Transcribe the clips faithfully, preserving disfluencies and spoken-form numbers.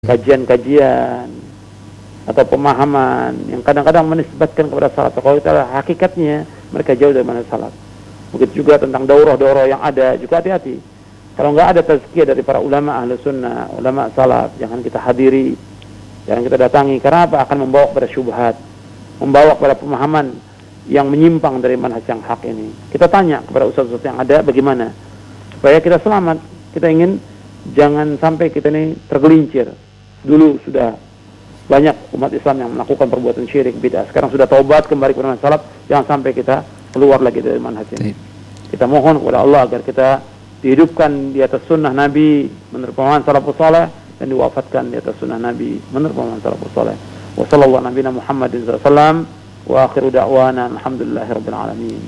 kajian-kajian atau pemahaman yang kadang-kadang menisbatkan kepada salat. Kalau kita hakikatnya mereka jauh dari mana salat. Begitu juga tentang daurah-daurah yang ada, juga hati-hati. Kalau nggak ada tazkiyah dari para ulama ahlu sunnah, ulama salaf, jangan kita hadiri, jangan kita datangi. Karena apa? Akan membawa kepada syubhat, membawa kepada pemahaman yang menyimpang dari manhaj yang hak ini. Kita tanya kepada ustaz-ustaz yang ada bagaimana supaya kita selamat. Kita ingin jangan sampai kita ini tergelincir. Dulu sudah banyak umat Islam yang melakukan perbuatan syirik bid'ah. Sekarang sudah taubat kembali kepada manhaj salaf, jangan sampai kita keluar lagi dari manhaj ini. Kita mohon kepada Allah agar kita dihidupkan di atas sunnah Nabi menurut pemahaman salafus saleh dan diwafatkan di atas sunnah Nabi menurut pemahaman salafus saleh. Wa sallallahu nabiyana Muhammadin sallallahu alaihi wasallam wa akhiru da'wana alhamdulillahirabbil alamin.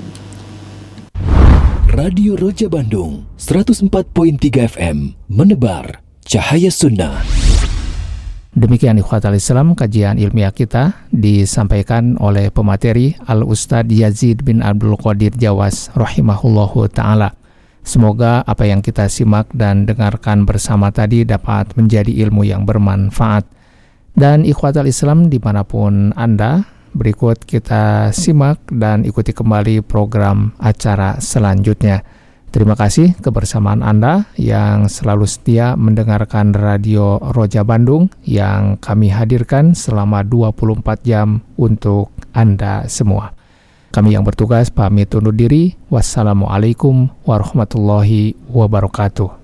Radio Roja Bandung seratus empat koma tiga F M menebar cahaya sunnah. Demikian ikhwatal Islam, kajian ilmiah kita disampaikan oleh pemateri Al-Ustadz Yazid bin Abdul Qadir Jawas rahimahullahu ta'ala. Semoga apa yang kita simak dan dengarkan bersama tadi dapat menjadi ilmu yang bermanfaat. Dan ikhwatal Islam dimanapun Anda, berikut kita simak dan ikuti kembali program acara selanjutnya. Terima kasih kebersamaan Anda yang selalu setia mendengarkan Radio Roja Bandung yang kami hadirkan selama dua puluh empat jam untuk Anda semua. Kami yang bertugas pamit undur diri. Wassalamualaikum warahmatullahi wabarakatuh.